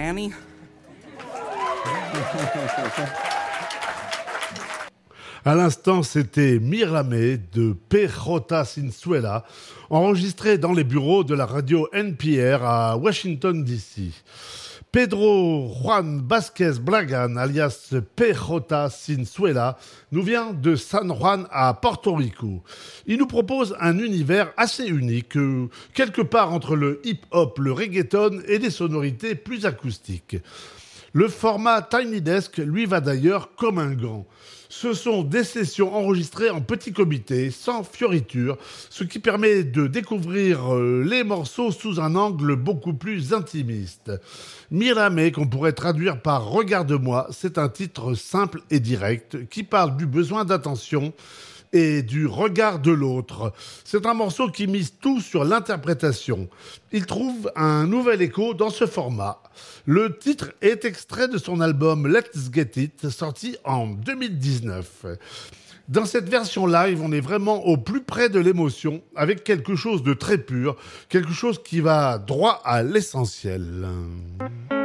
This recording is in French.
Annie? À l'instant, c'était Mirame de Perrota Sinsuela, enregistré dans les bureaux de la radio NPR à Washington, D.C. Pedro Juan Vázquez Bragan, alias Perrota Sinsuela, nous vient de San Juan à Porto Rico. Il nous propose un univers assez unique, quelque part entre le hip-hop, le reggaeton et des sonorités plus acoustiques. Le format Tiny Desk lui va d'ailleurs comme un gant. Ce sont des sessions enregistrées en petit comité, sans fioritures, ce qui permet de découvrir les morceaux sous un angle beaucoup plus intimiste. Mirame, qu'on pourrait traduire par « Regarde-moi », c'est un titre simple et direct qui parle du besoin d'attention et du regard de l'autre. C'est un morceau qui mise tout sur l'interprétation. Il trouve un nouvel écho dans ce format. Le titre est extrait de son album Let's Get It, sorti en 2019. Dans cette version live, on est vraiment au plus près de l'émotion, avec quelque chose de très pur, quelque chose qui va droit à l'essentiel.